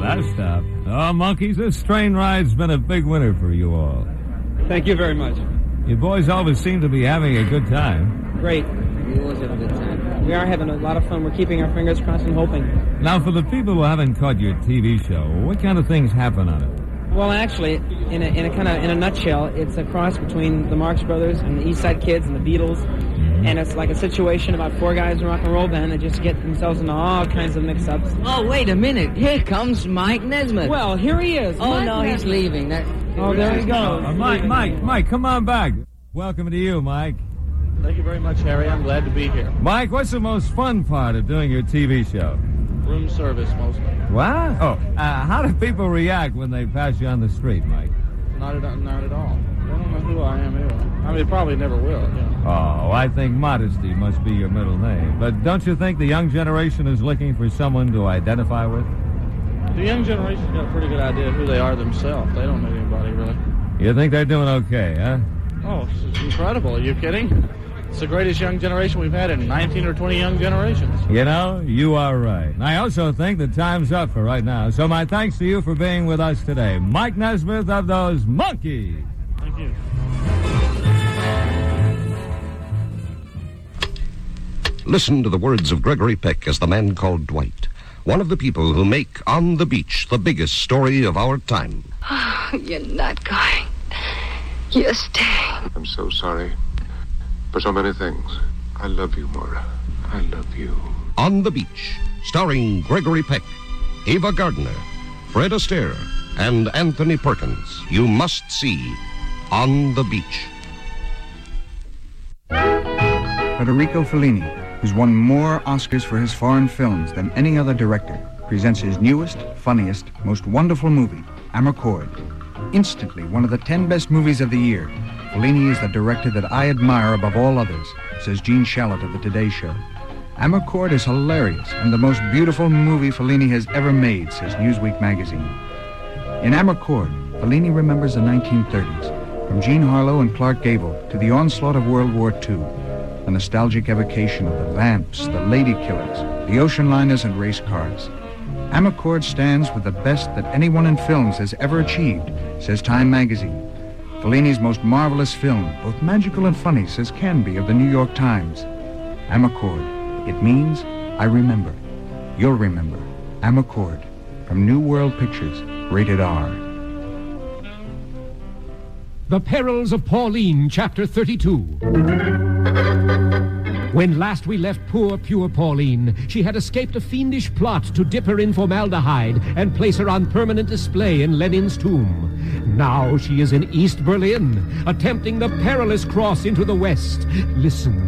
last stop. Oh, monkeys, this train ride's been a big winner for you all. Thank you very much. You boys always seem to be having a good time. Great. We always have a good time. We are having a lot of fun. We're keeping our fingers crossed and hoping. Now, for the people who haven't caught your TV show, what kind of things happen on it? Well, actually, in a nutshell, it's a cross between the Marx Brothers and the East Side Kids and the Beatles. And it's like a situation about four guys in a rock and roll band that just get themselves into all kinds of mix-ups. Oh, wait a minute. Here comes Mike Nesmith. Well, here he is. Oh, Mike no, Nesmith. he's leaving. Oh, there he goes. Mike, come on back. Welcome to you, Mike. Thank you very much, Harry. I'm glad to be here. Mike, what's the most fun part of doing your TV show? Room service, mostly. What? Oh, how do people react when they pass you on the street, Mike? Not at all. They don't know who I am anyway. I mean, they probably never will, Oh, I think modesty must be your middle name. But don't you think the young generation is looking for someone to identify with? The young generation's got a pretty good idea of who they are themselves. They don't know anybody, really. You think they're doing okay, huh? Oh, it's incredible. Are you kidding? It's the greatest young generation we've had in 19 or 20 young generations. You know, you are right. And I also think the time's up for right now. So my thanks to you for being with us today. Mike Nesmith of those Monkeys. Thank you. Listen to the words of Gregory Peck as the man called Dwight, one of the people who make On the Beach the biggest story of our time. Oh, you're not going. You're staying. I'm so sorry for so many things. I love you, Maura. I love you. On the Beach, starring Gregory Peck, Ava Gardner, Fred Astaire, and Anthony Perkins. You must see On the Beach. Federico Fellini, who's won more Oscars for his foreign films than any other director, presents his newest, funniest, most wonderful movie, Amarcord. Instantly one of the 10 best movies of the year, Fellini is the director that I admire above all others, says Gene Shalit of The Today Show. Amarcord is hilarious and the most beautiful movie Fellini has ever made, says Newsweek magazine. In Amarcord, Fellini remembers the 1930s, from Jean Harlow and Clark Gable to the onslaught of World War II, a nostalgic evocation of the vamps, the lady killers, the ocean liners and race cars. Amarcord stands with the best that anyone in films has ever achieved, says Time magazine. Fellini's most marvelous film, both magical and funny, says Canby of the New York Times. Amarcord. It means I remember. You'll remember. Amarcord. From New World Pictures, rated R. The Perils of Pauline, Chapter 32. When last we left poor, pure Pauline, she had escaped a fiendish plot to dip her in formaldehyde and place her on permanent display in Lenin's tomb. Now she is in East Berlin, attempting the perilous cross into the West. Listen.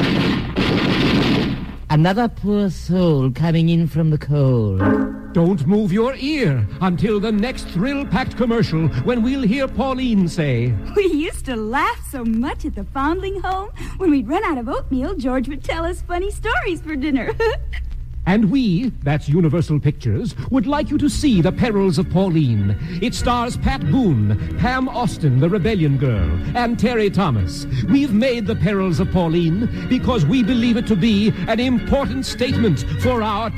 Another poor soul coming in from the cold. Don't move your ear until the next thrill-packed commercial when we'll hear Pauline say, We used to laugh so much at the Foundling home. When we'd run out of oatmeal, George would tell us funny stories for dinner. And we, that's Universal Pictures, would like you to see The Perils of Pauline. It stars Pat Boone, Pam Austin, the Rebellion Girl, and Terry Thomas. We've made The Perils of Pauline because we believe it to be an important statement for our